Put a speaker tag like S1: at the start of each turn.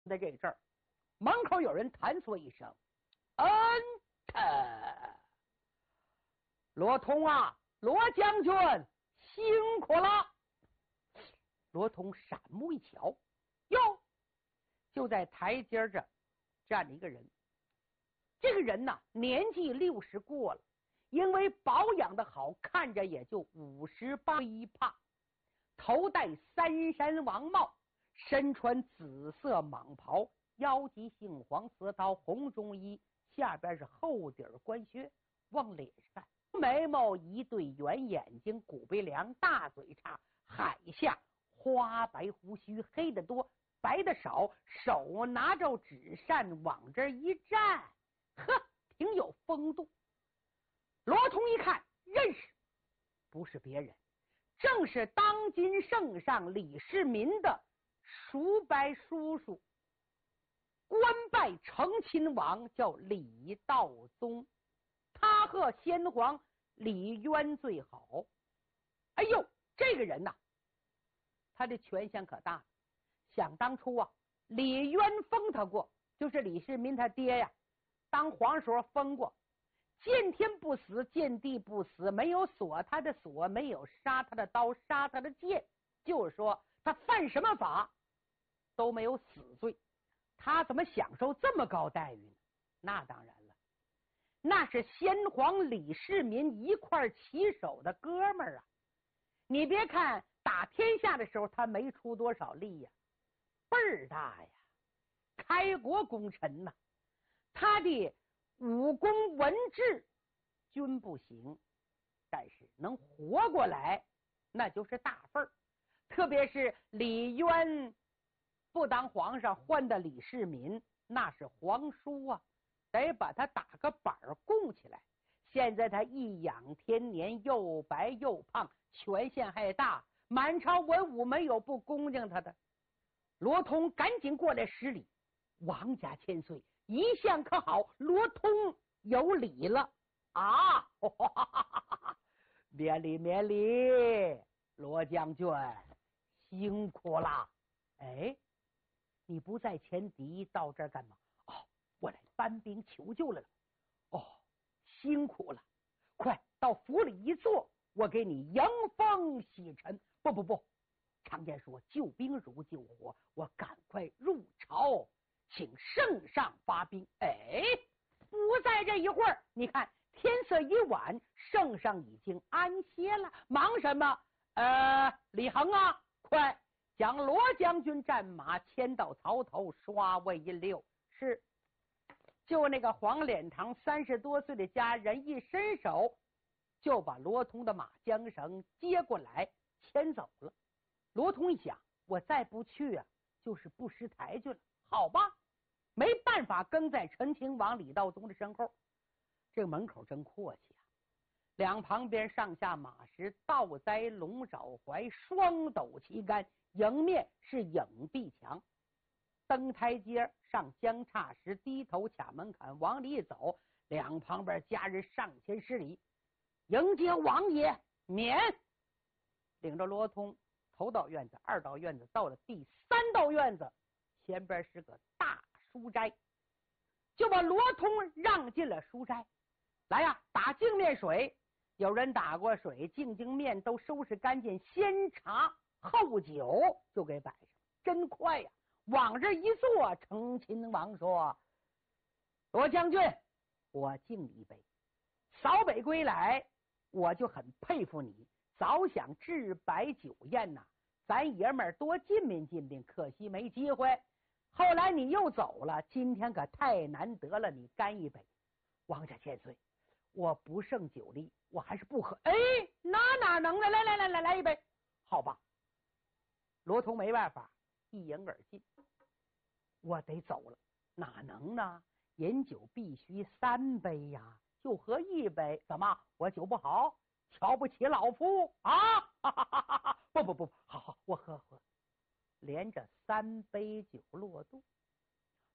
S1: 在这阵儿，门口有人弹错一声：“Enter！” 罗通啊，罗将军辛苦了。罗通闪目一瞧，哟，就在台阶这站着一个人。这个人呢，年纪60过了，因为保养的好，看着也就58怕，头戴三山王帽，身穿紫色蟒袍，腰系杏黄丝绦红中衣，下边是厚底官靴，往脸上看，眉毛一对圆眼睛，骨背梁，大嘴叉，海下花白胡须，黑的多白的少，手拿着纸扇往这一站，呵，挺有风度。罗通一看认识，不是别人，正是当今圣上李世民的叔伯叔叔，官拜成亲王，叫李道宗。他和先皇李渊最好。哎呦，这个人呐，他的权限可大了。想当初啊，李渊封他过，就是李世民他爹呀，当皇时候封过，见天不死，见地不死，没有锁他的锁，没有杀他的刀，杀他的剑，就是说他犯什么法都没有死罪。他怎么享受这么高待遇呢？那当然了，那是先皇李世民一块起手的哥们儿啊。你别看打天下的时候他没出多少力呀，倍儿大呀，开国功臣呐。他的武功文治均不行，但是能活过来那就是大份儿。特别是李渊不当皇上，换的李世民，那是皇叔啊，得把他打个板供起来。现在他一养天年，又白又胖，权限还大，满朝文武没有不恭敬他的。罗通赶紧过来施礼：“王家千岁，一向可好？罗通有礼了啊！”免礼免礼，罗将军辛苦了。哎，你不在前敌，到这儿干嘛？哦，我来搬兵求救来了。哦，辛苦了，快到府里一坐，我给你迎风洗尘。不，常言说救兵如救火，我赶快入朝，请圣上发兵。哎，不在这一会儿，你看天色已晚，圣上已经安歇了，忙什么？李恒啊，快将罗将军战马牵到槽头，刷为一溜。是，就那个黄脸堂30多岁的家人一伸手，就把罗通的马缰绳接过来牵走了。罗通一想，我再不去啊，就是不识抬举了。好吧，没办法，跟在陈亲王李道宗的身后。这个门口真阔气啊，两旁边上下马石，倒栽龙爪槐，双斗旗杆，迎面是影壁墙。登台阶上江叉石，低头卡门槛，往里走，两旁边家人上前施礼：“迎接王爷，免。”领着罗通头道院子，二道院子，到了第3道院子，前边是个大书斋，就把罗通让进了书斋。来呀，打净面水，有人打过水，净面都收拾干净，先茶后酒就给摆上，真快呀。往这一坐，成亲王说：“罗将军，我敬你一杯。扫北归来，我就很佩服你，早想置摆酒宴呐，咱爷们儿多尽民尽民，可惜没机会。后来你又走了，今天可太难得了，你干一杯。王家千岁，我不胜酒力，我还是不喝。”哎，哪能的？来一杯，好吧。罗通没办法，一饮而尽。我得走了，哪能呢？饮酒必须3杯呀，就喝1杯，怎么我酒不好？瞧不起老夫啊？不，好，我喝。连着3杯酒落肚。